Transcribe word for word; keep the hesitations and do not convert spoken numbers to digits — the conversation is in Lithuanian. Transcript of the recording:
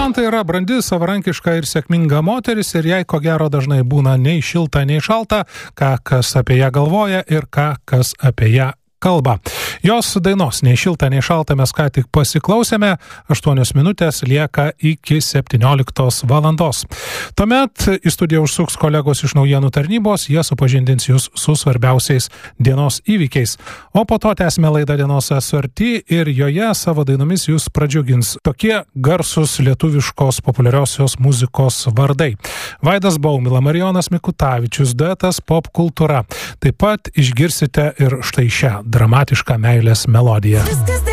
Jolanta yra brandi, savarankiška ir sėkminga moteris ir jai ko gero dažnai būna nei šilta, nei šalta, ką kas apie ją galvoja ir ką kas apie ją kalba. Jos dainos nei šilta, nei šalta mes ką tik pasiklausėme, aštuonios minutės lieka iki septynioliktos valandos. Tuomet į studiją užsuks kolegos iš naujienų tarnybos, jie supažindins jūs su svarbiausiais dienos įvykiais. O po to tęsime laidą Dienos S R T ir joje savo dainomis jūs pradžiugins tokie garsus lietuviškos populiariosios muzikos vardai. Vaidas Baumila, Marijonas Mikutavičius, duetas Pop kultūra. Taip pat išgirsite ir štai šią dramatišką meilės melodiją.